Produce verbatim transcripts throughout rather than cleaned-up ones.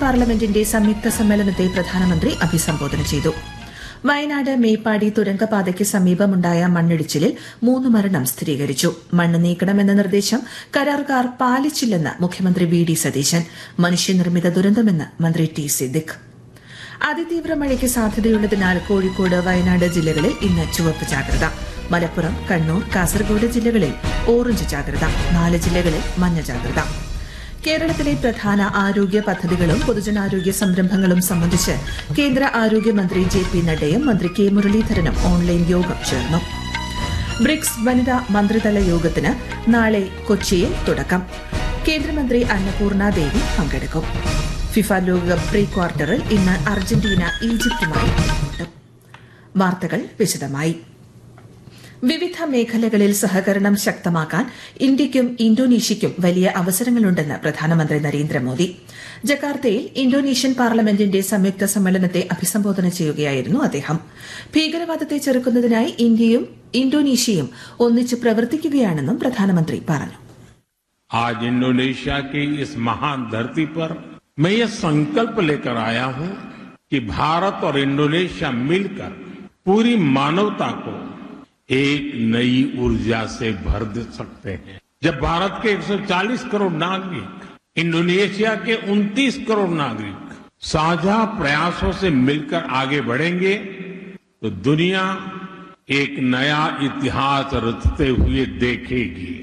പാർലമെന്റിന്റെ സംയുക്ത സമ്മേളനത്തെ പ്രധാനമന്ത്രി അഭിസംബോധന ചെയ്തു. വയനാട് മേപ്പാടി തുരങ്കപാതയ്ക്ക് സമീപമുണ്ടായ മണ്ണിടിച്ചിലിൽ മൂന്ന് മരണം സ്ഥിരീകരിച്ചു. മണ്ണ് നീക്കണമെന്ന നിർദ്ദേശം കരാറുകാർ പാലിച്ചില്ലെന്ന് മുഖ്യമന്ത്രി വി ഡി സതീശൻ. മനുഷ്യനിർമ്മിത ദുരന്തമെന്ന് മന്ത്രി ടി സിദ്ദിഖ്. അതിതീവ്ര മഴയ്ക്ക് സാധ്യതയുള്ളതിനാൽ കോഴിക്കോട്, വയനാട് ജില്ലകളിൽ ഇന്ന് ചുവപ്പ് ജാഗ്രത. മലപ്പുറം, കണ്ണൂർ, കാസർഗോഡ് ജില്ലകളിൽ ഓറഞ്ച് ജാഗ്രത. നാല് ജില്ലകളിൽ മഞ്ഞ ജാഗ്രത. കേരളത്തിലെ പ്രധാന ആരോഗ്യ പദ്ധതികളും പൊതുജനാരോഗ്യ സംരംഭങ്ങളും സംബന്ധിച്ച് കേന്ദ്ര ആരോഗ്യമന്ത്രി ജെ പി നഡ്ഡയും മന്ത്രി കെ മുരളീധരനും ഓൺലൈൻ യോഗം ചേർന്നു. ബ്രിക്സ് വനിതാ മന്ത്രിതല യോഗത്തിന് നാളെ കൊച്ചിയിൽ തുടക്കം. കേന്ദ്രമന്ത്രി അന്നപൂർണ ദേവി പങ്കെടുക്കും. ഫിഫ ലോകകപ്പ് പ്രീ ക്വാർട്ടറിൽ ഇന്ന് അർജന്റീന ഈജിപ്തുമായി ഏറ്റുമുട്ടും. വാർത്തകൾ വിശദമായി. വിവിധ മേഖലകളിൽ സഹകരണം ശക്തമാക്കാൻ ഇന്ത്യയ്ക്കും ഇന്തോനേഷ്യയ്ക്കും വലിയ അവസരങ്ങളുണ്ടെന്ന് പ്രധാനമന്ത്രി നരേന്ദ്രമോദി. ജക്കാർത്തയിൽ ഇന്തോനേഷ്യൻ പാർലമെന്റിന്റെ സംയുക്ത സമ്മേളനത്തെ അഭിസംബോധന ചെയ്യുകയായിരുന്നു അദ്ദേഹം. ഭീകരവാദത്തെ ചെറുക്കുന്നതിനായി ഇന്ത്യയും ഇന്തോനേഷ്യയും ഒന്നിച്ച് പ്രവർത്തിക്കുകയാണെന്നും പ്രധാനമന്ത്രി പറഞ്ഞു. आज इंडोनेशिया की इस महान धरती पर मैं ये संकल्प लेकर आया हूं कि भारत और इंडोनेशिया मिलकर पूरी मानवता को एक नई ऊर्जा से भर दे सकते हैं. जब भारत के एक सौ चालीस करोड़ नागरिक, इंडोनेशिया के उनतीस करोड़ नागरिक साझा प्रयासों से मिलकर आगे बढ़ेंगे तो दुनिया एक नया इतिहास रचते हुए देखेगी.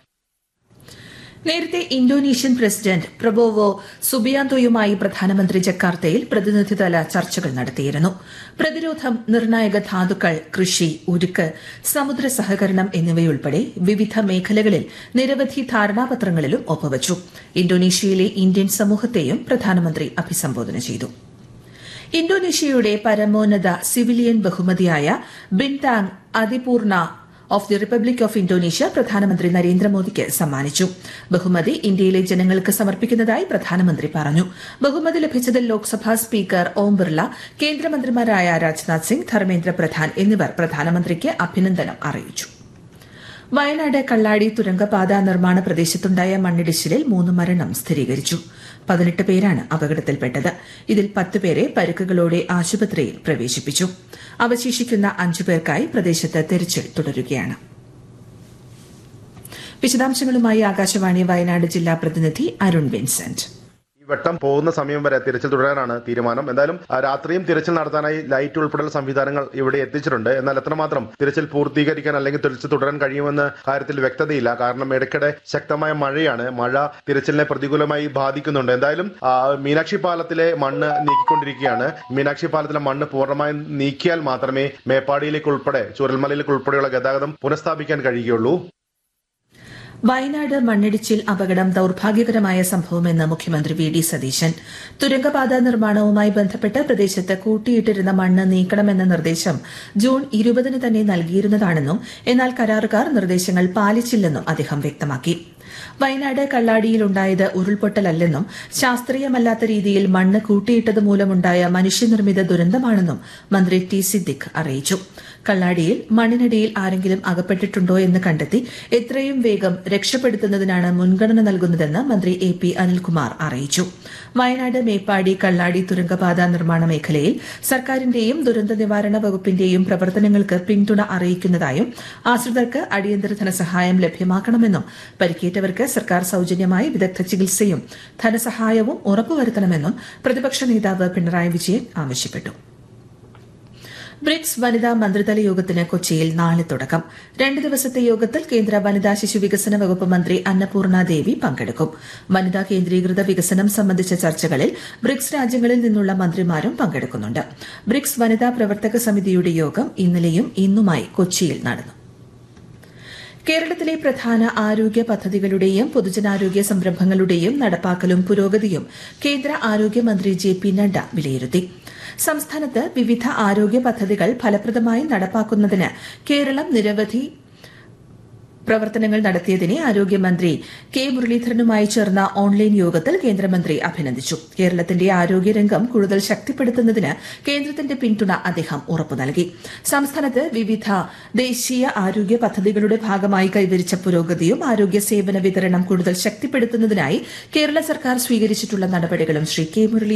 നേരത്തെ ഇന്തോനേഷ്യൻ പ്രസിഡന്റ് പ്രബോവോ സുബിയാന്തോയുമായി പ്രധാനമന്ത്രി ജക്കാർത്തയിൽ പ്രതിനിധിതല ചർച്ചകൾ നടത്തിയിരുന്നു. പ്രതിരോധം, നിർണായക ധാതുക്കൾ, കൃഷി, ഉരുക്ക്, സമുദ്ര സഹകരണം എന്നിവയുൾപ്പെടെ വിവിധ മേഖലകളിൽ നിരവധി ധാരണാപത്രങ്ങളിലും ഒപ്പുവച്ചു. ഇന്തോനേഷ്യയിലെ ഇന്ത്യൻ സമൂഹത്തെയും പ്രധാനമന്ത്രി അഭിസംബോധന ചെയ്തു. ഇന്തോനേഷ്യയുടെ പരമോന്നത സിവിലിയൻ ബഹുമതിയായ ബിൻതാങ് അതിപൂർണ of the republic of Indonesia പ്രധാനമന്ത്രി നരേന്ദ്രമോദിക്ക് സമ്മാനിച്ചു. ബഹുമതി ഇന്ത്യയിലെ ജനങ്ങൾക്ക് സമർപ്പിക്കുന്നതായി പ്രധാനമന്ത്രി പറഞ്ഞു. ബഹുമതി ലഭിച്ചതിൽ ലോക്സഭാ സ്പീക്കർ ഓം ബിർള, കേന്ദ്രമന്ത്രിമാരായ രാജ്നാഥ് സിംഗ്, ധർമ്മേന്ദ്ര പ്രധാൻ എന്നിവർ പ്രധാനമന്ത്രിക്ക് അഭിനന്ദനം അറിയിച്ചു. വയനാട് കള്ളാടി തുരങ്കപാത നിർമ്മാണ പ്രദേശത്തുണ്ടായ മണ്ണിടിച്ചിലിൽ മൂന്ന് മരണം സ്ഥിരീകരിച്ചു. പതിനെട്ട് പേരാണ് അപകടത്തിൽപ്പെട്ടത്. ഇതിൽ പത്ത് പേരെ പരിക്കുകളോടെ ആശുപത്രിയിൽ പ്രവേശിപ്പിച്ചു. അവശേഷിക്കുന്ന അഞ്ചു പേർക്കായി പ്രദേശത്ത് തെരച്ചിൽ തുടരുകയാണ്. വിശദാംശങ്ങളുമായി ആകാശവാണി വയനാട് ജില്ലാ പ്രതിനിധി അരുൺ വിൻസെന്റ്. വെട്ടം പോകുന്ന സമയം വരെ തിരച്ചിൽ തുടരാനാണ് തീരുമാനം. എന്തായാലും രാത്രിയും തിരച്ചിൽ നടത്താനായി ലൈറ്റ് ഉൾപ്പെടെയുള്ള സംവിധാനങ്ങൾ ഇവിടെ എത്തിച്ചിട്ടുണ്ട്. എന്നാൽ എത്രമാത്രം തിരച്ചിൽ പൂർത്തീകരിക്കാൻ അല്ലെങ്കിൽ തിരച്ചിൽ തുടരാൻ കഴിയുമെന്ന കാര്യത്തിൽ വ്യക്തതയില്ല. കാരണം ഇടയ്ക്കിടെ ശക്തമായ മഴയാണ്. മഴ തിരച്ചിലിനെ പ്രതികൂലമായി ബാധിക്കുന്നുണ്ട്. എന്തായാലും മീനാക്ഷി പാലത്തിലെ മണ്ണ് നീക്കിക്കൊണ്ടിരിക്കുകയാണ്. മീനാക്ഷി പാലത്തിലെ മണ്ണ് പൂർണ്ണമായും നീക്കിയാൽ മാത്രമേ മേപ്പാടിയിലേക്ക് ഉൾപ്പെടെ ചൂരൽമലയിലേക്ക് ഉൾപ്പെടെയുള്ള ഗതാഗതം പുനഃസ്ഥാപിക്കാൻ കഴിയുകയുള്ളൂ. വയനാട് മണ്ണിടിച്ചിൽ അപകടം ദൌർഭാഗ്യകരമായ സംഭവമെന്ന് മുഖ്യമന്ത്രി വി ഡി സതീശൻ. തുരങ്കപാത നിർമ്മാണവുമായി ബന്ധപ്പെട്ട് പ്രദേശത്ത് കൂട്ടിയിട്ടിരുന്ന മണ്ണ് നീക്കണമെന്ന നിർദ്ദേശം ജൂൺ ഇരുപതിന് തന്നെ നൽകിയിരുന്നതാണെന്നും എന്നാൽ കരാറുകാർ നിർദ്ദേശങ്ങൾ പാലിച്ചില്ലെന്നും അദ്ദേഹം വ്യക്തമാക്കി. വയനാട് കള്ളാടിയിലുണ്ടായത് ഉരുൾപൊട്ടലല്ലെന്നും ശാസ്ത്രീയമല്ലാത്ത രീതിയിൽ മണ്ണ് കൂട്ടിയിട്ടത് മൂലമുണ്ടായ മനുഷ്യനിർമ്മിത ദുരന്തമാണെന്നും മന്ത്രി ടി സിദ്ദിഖ് അറിയിച്ചു. കള്ളാടിയിൽ മണ്ണിനടിയിൽ ആരെങ്കിലും അകപ്പെട്ടിട്ടുണ്ടോ എന്ന് കണ്ടെത്തി എത്രയും വേഗം രക്ഷപ്പെടുത്തുന്നതിനാണ് മുൻഗണന നൽകുന്നതെന്ന് മന്ത്രി എ പി അനിൽകുമാർ അറിയിച്ചു. വയനാട് മേപ്പാടി കള്ളാടി തുരങ്കപാത നിർമ്മാണ മേഖലയിൽ സർക്കാരിന്റെയും ദുരന്ത നിവാരണ വകുപ്പിന്റെയും പ്രവർത്തനങ്ങൾക്ക് പിന്തുണ അറിയിക്കുന്നതായും ആശ്രിതർക്ക് അടിയന്തര ധനസഹായം ലഭ്യമാക്കണമെന്നും പരിക്കേറ്റവർക്ക് സർക്കാർ സൌജന്യമായി വിദഗ്ധ ചികിത്സയും ധനസഹായവും ഉറപ്പുവരുത്തണമെന്നും പ്രതിപക്ഷ നേതാവ് പിണറായി വിജയൻ ആവശ്യപ്പെട്ടു. ബ്രിക്സ് വനിതാ മന്ത്രിതല യോഗത്തിന് കൊച്ചിയിൽ നാളെ തുടക്കം. രണ്ട് ദിവസത്തെ യോഗത്തിൽ കേന്ദ്ര വനിതാ ശിശു വികസന വകുപ്പ് മന്ത്രി അന്നപൂർണ ദേവി പങ്കെടുക്കും. വനിതാ കേന്ദ്രീകൃത വികസനം സംബന്ധിച്ച ചർച്ചകളിൽ ബ്രിക്സ് രാജ്യങ്ങളിൽ നിന്നുള്ള മന്ത്രിമാരും പങ്കെടുക്കുന്നുണ്ട്. ബ്രിക്സ് വനിതാ പ്രവർത്തക സമിതിയുടെ യോഗം ഇന്നലെയും ഇന്നുമായി കൊച്ചിയിൽ നടന്നു. കേരളത്തിലെ പ്രധാന ആരോഗ്യ പദ്ധതികളുടെയും പൊതുജനാരോഗ്യ സംരംഭങ്ങളുടെയും നടപ്പാക്കലും പുരോഗതിയും കേന്ദ്ര ആരോഗ്യമന്ത്രി ജെ പി നഡ്ഡ വിലയിരുത്തി. സംസ്ഥാനത്ത് വിവിധ ആരോഗ്യ പദ്ധതികൾ ഫലപ്രദമായി നടപ്പാക്കുന്നതിന് കേരളം നിരവധി പ്രവർത്തനങ്ങൾ നടത്തിയതിനെ ആരോഗ്യമന്ത്രി കെ മുരളീധരനുമായി ചേർന്ന ഓൺലൈൻ യോഗത്തിൽ കേന്ദ്രമന്ത്രി അഭിനന്ദിച്ചു. കേരളത്തിന്റെ ആരോഗ്യരംഗം കൂടുതൽ ശക്തിപ്പെടുത്തുന്നതിന് കേന്ദ്രത്തിന്റെ പിന്തുണ അദ്ദേഹം ഉറപ്പു നൽകി. സംസ്ഥാനത്ത് വിവിധ ദേശീയ ആരോഗ്യ പദ്ധതികളുടെ ഭാഗമായി കൈവരിച്ച പുരോഗതിയും ആരോഗ്യ സേവന വിതരണം കൂടുതൽ ശക്തിപ്പെടുത്തുന്നതിനായി കേരള സർക്കാർ സ്വീകരിച്ചിട്ടുള്ള നടപടികളും ശ്രീ കെ മുരളി